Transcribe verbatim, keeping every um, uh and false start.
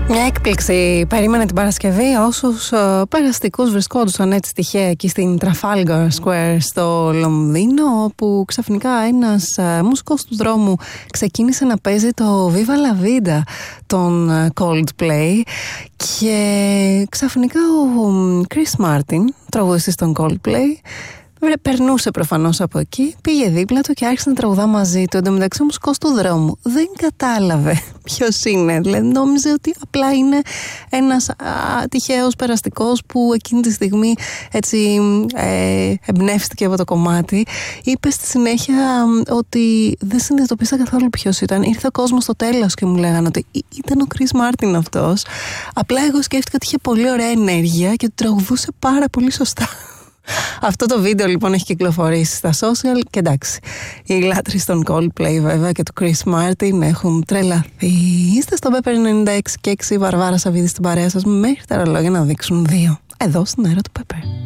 Μια έκπληξη περίμενε την Παρασκευή όσους uh, περαστικούς βρισκόντουσαν έτσι τυχαία εκεί στην Trafalgar Square στο Λονδίνο, όπου ξαφνικά ένας uh, μουσικός του δρόμου ξεκίνησε να παίζει το Viva La Vida των uh, Coldplay και ξαφνικά ο Chris Martin, τραγουδιστής των Coldplay, περνούσε προφανώς από εκεί, πήγε δίπλα του και άρχισε να τραγουδά μαζί του. Εν τω μεταξύ ο μουσικός του δρόμου δεν κατάλαβε ποιος είναι. Δηλαδή νόμιζε ότι απλά είναι ένας α, τυχαίος περαστικός που εκείνη τη στιγμή έτσι ε, εμπνεύστηκε από το κομμάτι. Είπε στη συνέχεια ότι δεν συνειδητοποίησα καθόλου ποιος ήταν. Ήρθε ο κόσμος στο τέλος και μου λέγανε ότι ήταν ο Chris Martin αυτός. Απλά εγώ σκέφτηκα ότι είχε πολύ ωραία ενέργεια και ότι τραγουδούσε πάρα πολύ σωστά. Αυτό το βίντεο λοιπόν έχει κυκλοφορήσει στα social και εντάξει, οι λάτρεις των Coldplay βέβαια και του Chris Martin έχουν τρελαθεί. Είστε στο Pepper ενενήντα έξι και έξι, Βαρβάρα Σαββίδη στην παρέα σας μέχρι τα ρολόγια να δείξουν δύο, εδώ στην αέρα του Pepper.